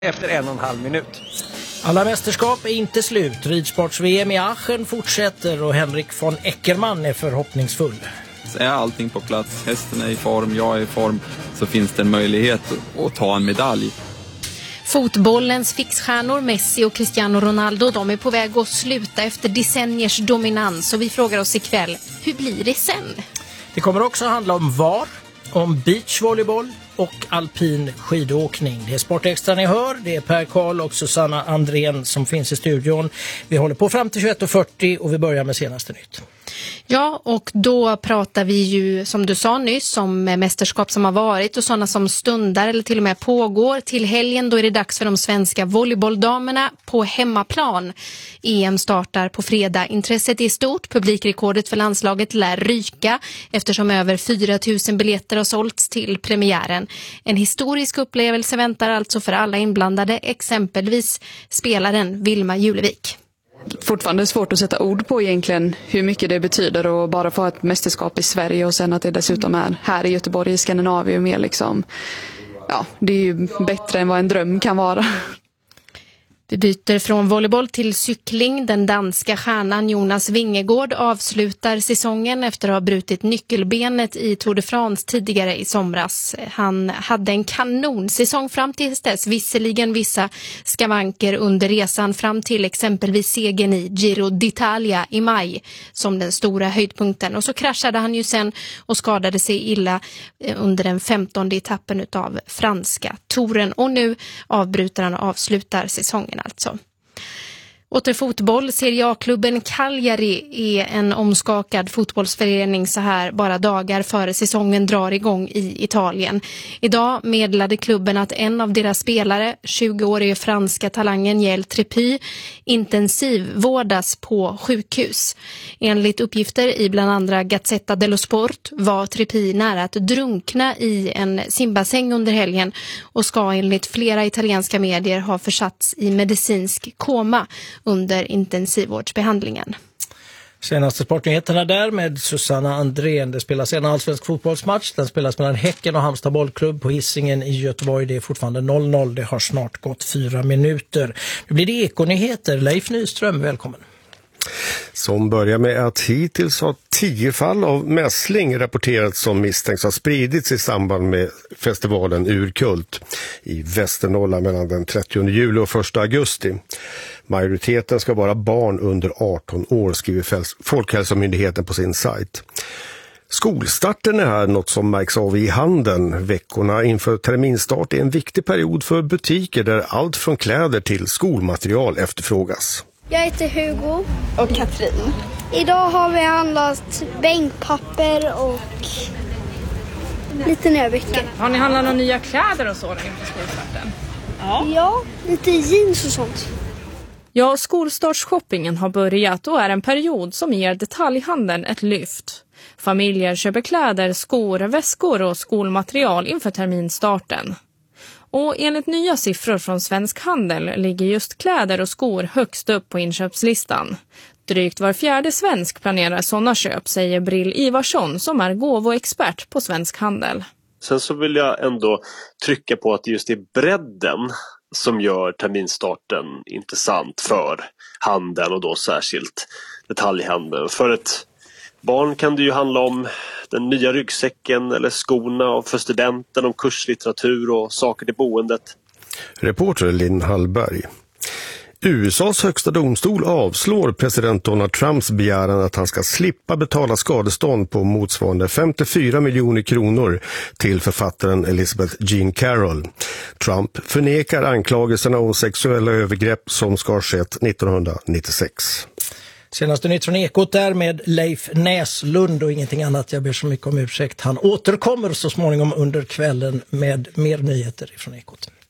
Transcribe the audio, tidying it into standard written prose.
efter 1,5 minut. Alla mästerskap är inte slut. Ridsports-VM i Aachen fortsätter och Henrik von Eckermann är förhoppningsfull. Så är allting på plats, hästen är i form, jag är i form, så finns det en möjlighet att ta en medalj. Fotbollens fixstjärnor Messi och Cristiano Ronaldo, de är på väg att sluta efter decenniers dominans, och vi frågar oss ikväll, hur blir det sen? Det kommer också handla om VAR, om beachvolleyboll och alpin skidåkning. Det är Sportextra ni hör, det är Per Karl och Susanna Andrén som finns i studion. Vi håller på fram till 21:40 och vi börjar med senaste nytt. Ja, och då pratar vi ju, som du sa nyss, om mästerskap som har varit och sådana som stundar eller till och med pågår. Till helgen då är det dags för de svenska volleybolldamerna på hemmaplan. EM startar på fredag. Intresset är stort. Publikrekordet för landslaget lär ryka eftersom över 4 000 biljetter har sålts till premiären. En historisk upplevelse väntar alltså för alla inblandade, exempelvis spelaren Vilma Julevik. Fortfarande svårt att sätta ord på egentligen hur mycket det betyder och bara få ett mästerskap i Sverige och sen att det dessutom är här i Göteborg i Skandinavien mer liksom, ja, det är ju bättre än vad en dröm kan vara. Vi byter från volleyboll till cykling. Den danska stjärnan Jonas Vingegaard avslutar säsongen efter att ha brutit nyckelbenet i Tour de France tidigare i somras. Han hade en kanonsäsong fram till dess, visserligen vissa skavanker under resan fram till exempelvis segern i Giro d'Italia i maj som den stora höjdpunkten. Och så kraschade han ju sen och skadade sig illa under den 15:e etappen av franska touren. Och nu avbryter han och avslutar säsongen alltså. Åter fotboll. Serie A-klubben Cagliari är en omskakad fotbollsförening så här bara dagar före säsongen drar igång i Italien. Idag meddelade klubben att en av deras spelare, 20-årige franska talangen Yael Trépy, intensivvårdas på sjukhus. Enligt uppgifter i bland andra Gazzetta dello Sport var Trépy nära att drunkna i en simbassäng under helgen och ska enligt flera italienska medier ha försatts i medicinsk koma under intensivvårdsbehandlingen. Senaste sportnyheterna där med Susanna Andrén. Det spelas en allsvensk fotbollsmatch. Den spelas mellan Häcken och Halmstad bollklubb på Hisingen i Göteborg. Det är fortfarande 0-0. Det har snart gått 4 minuter. Nu blir det ekonyheter. Leif Nyström, välkommen. Som börjar med att hittills har 10 fall av mässling rapporterats som misstänks ha spridits i samband med festivalen Urkult i Västernorrland mellan den 30 juli och 1 augusti. Majoriteten ska vara barn under 18 år, skriver Folkhälsomyndigheten på sin sajt. Skolstarten är här något som märks av i handeln. Veckorna inför terminstart är en viktig period för butiker där allt från kläder till skolmaterial efterfrågas. Jag heter Hugo. Och Katrin. Idag har vi handlat bänkpapper och lite nödböcker. Har ni handlat några nya kläder och så inför skolstarten? Ja, lite jeans och sånt. Ja, skolstartsshoppingen har börjat och är en period som ger detaljhandeln ett lyft. Familjer köper kläder, skor, väskor och skolmaterial inför terminstarten. Och enligt nya siffror från Svensk Handel ligger just kläder och skor högst upp på inköpslistan. Drygt var 4:e svensk planerar sådana köp, säger Brill Ivarsson som är gåvoexpert på Svensk Handel. Sen så vill jag ändå trycka på att just det är bredden som gör terminstarten intressant för handeln och då särskilt detaljhandeln. För ett barn kan det ju handla om den nya ryggsäcken eller skorna, och för studenten om kurslitteratur och saker till boendet. Reporter Linn Hallberg. USAs högsta domstol avslår president Donald Trumps begäran att han ska slippa betala skadestånd på motsvarande 54 miljoner kronor till författaren Elizabeth Jean Carroll. Trump förnekar anklagelserna om sexuella övergrepp som ska ha skett 1996. Senaste nytt från Ekot där med Leif Näslund och ingenting annat. Jag ber så mycket om ursäkt. Han återkommer så småningom under kvällen med mer nyheter från Ekot.